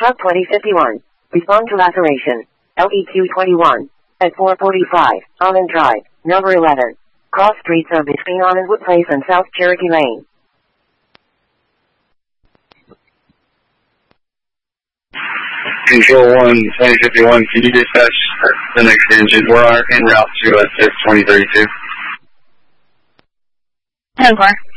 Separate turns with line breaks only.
Top 2051. Respond to laceration. LEQ 21. At 445, Almond Drive, number 11. Cross streets of between Almondwood Place and South Cherokee Lane.
1-2051, can you dispatch the next engine? We're en route to 2032.
10-4.